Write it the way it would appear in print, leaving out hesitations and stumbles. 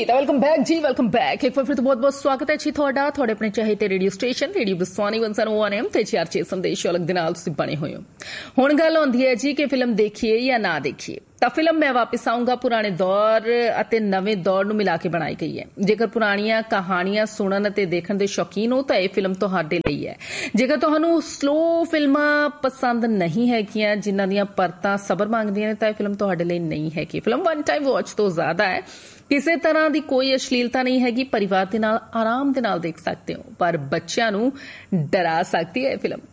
ਤਾਂ welcome back ਇੱਕ ਵਾਰ ਫਿਰ ਤੋਂ ਬਹੁਤ-ਬਹੁਤ ਸਵਾਗਤ ਹੈ ਜੀ ਤੁਹਾਡੇ ਆਪਣੇ ਚਾਹੇ ਰੇਡੀਓ ਸਟੇਸ਼ਨ ਰੇਡੀਓ ਬਸਵਾਨੀ 101 FM ਤੇ ਚਾਰਚੇ ਸੰਦੇਸ਼ ਅਲੱਗ ਦੇ ਨਾਲ ਤੁਸੀਂ ਬਣੇ ਹੋਏ ਹੋ। ਹੁਣ ਗੱਲ ਆਉਂਦੀ ਹੈ ਜੀ ਕਿ ਫਿਲਮ ਦੇਖੀਏ ਜਾਂ ਨਾ ਦੇਖੀਏ। ਤਾਂ ਫਿਲਮ ਮੈਂ ਵਾਪਿਸ ਆਊਂਗਾ ਪੁਰਾਣੇ ਦੌਰ ਅਤੇ ਨਵੇਂ ਦੌਰ ਨੂੰ ਮਿਲਾ ਕੇ ਬਣਾਈ ਗਈ ਹੈ। ਜੇਕਰ ਪੁਰਾਣੀਆਂ ਕਹਾਣੀਆਂ ਸੁਣਨ ਅਤੇ ਦੇਖਣ ਦੇ ਸ਼ੌਕੀਨ ਹੋ ਤਾਂ ਇਹ ਫਿਲਮ ਤੁਹਾਡੇ ਲਈ ਹੈ। ਜੇਕਰ ਤੁਹਾਨੂੰ ਸਲੋ ਫਿਲਮਾਂ ਪਸੰਦ ਨਹੀਂ ਹੈਗੀਆਂ ਜਿਨ੍ਹਾਂ ਦੀਆਂ ਪਰਤਾਂ ਸਬਰ ਮੰਗਦੀਆਂ ਨੇ ਤਾਂ ਇਹ ਫਿਲਮ ਤੁਹਾਡੇ ਲਈ ਨਹੀਂ ਹੈਗੀ। ਫਿਲਮ ਵਨ ਟਾਈਮ ਵਾਚ ਤੋਂ ਜ਼ਿਆਦਾ ਹੈ। ਕਿਸੇ ਤਰ੍ਹਾਂ ਦੀ ਕੋਈ ਅਸ਼ਲੀਲਤਾ ਨਹੀਂ ਹੈਗੀ। ਪਰਿਵਾਰ ਦੇ ਨਾਲ ਆਰਾਮ ਦੇ ਨਾਲ ਦੇਖ ਸਕਦੇ ਹੋ, ਪਰ ਬੱਚਿਆਂ ਨੂੰ ਡਰਾ ਸਕਦੀ ਹੈ ਇਹ ਫਿਲਮ।